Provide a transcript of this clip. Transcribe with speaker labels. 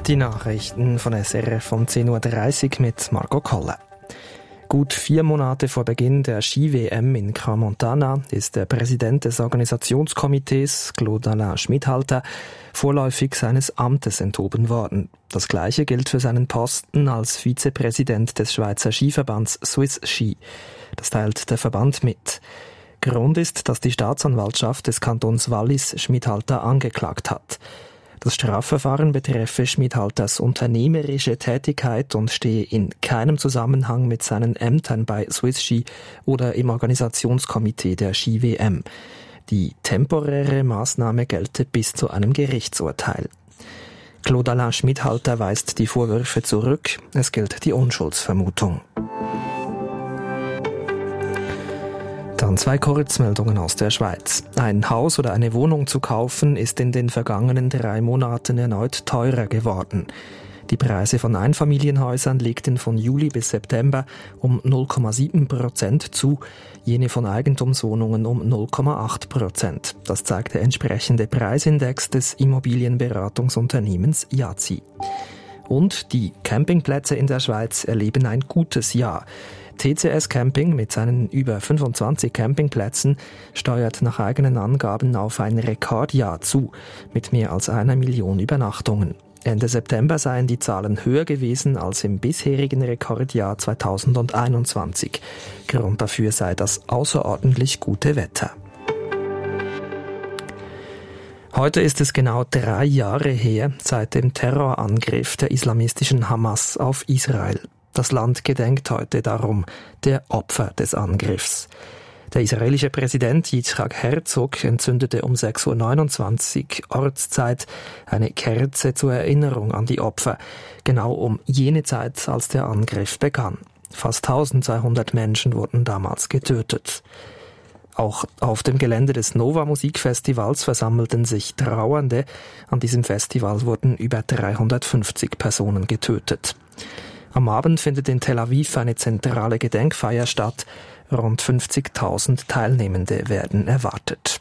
Speaker 1: Die Nachrichten von SRF um 10.30 Uhr mit Margot Kolle. Gut 4 Monate vor Beginn der Ski-WM in Crans-Montana ist der Präsident des Organisationskomitees, Claude-Alain Schmidhalter, vorläufig seines Amtes enthoben worden. Das Gleiche gilt für seinen Posten als Vizepräsident des Schweizer Skiverbands Swiss Ski. Das teilt der Verband mit. Grund ist, dass die Staatsanwaltschaft des Kantons Wallis Schmidhalter angeklagt hat. Das Strafverfahren betreffe Schmidhalters unternehmerische Tätigkeit und stehe in keinem Zusammenhang mit seinen Ämtern bei Swiss Ski oder im Organisationskomitee der Ski-WM. Die temporäre Maßnahme gelte bis zu einem Gerichtsurteil. Claude-Alain Schmidhalter weist die Vorwürfe zurück. Es gilt die Unschuldsvermutung. Dann 2 Kurzmeldungen aus der Schweiz. Ein Haus oder eine Wohnung zu kaufen, ist in den vergangenen 3 Monaten erneut teurer geworden. Die Preise von Einfamilienhäusern legten von Juli bis September um 0,7% zu, jene von Eigentumswohnungen um 0,8%. Das zeigt der entsprechende Preisindex des Immobilienberatungsunternehmens IAZI. Und die Campingplätze in der Schweiz erleben ein gutes Jahr. TCS Camping mit seinen über 25 Campingplätzen steuert nach eigenen Angaben auf ein Rekordjahr zu, mit mehr als 1 Million Übernachtungen. Ende September seien die Zahlen höher gewesen als im bisherigen Rekordjahr 2021. Grund dafür sei das außerordentlich gute Wetter. Heute ist es genau 3 Jahre her seit dem Terrorangriff der islamistischen Hamas auf Israel. Das Land gedenkt heute darum der Opfer des Angriffs. Der israelische Präsident Yitzhak Herzog entzündete um 6.29 Uhr Ortszeit eine Kerze zur Erinnerung an die Opfer, genau um jene Zeit, als der Angriff begann. Fast 1200 Menschen wurden damals getötet. Auch auf dem Gelände des Nova Musikfestivals versammelten sich Trauernde. An diesem Festival wurden über 350 Personen getötet. Am Abend findet in Tel Aviv eine zentrale Gedenkfeier statt. Rund 50.000 Teilnehmende werden erwartet.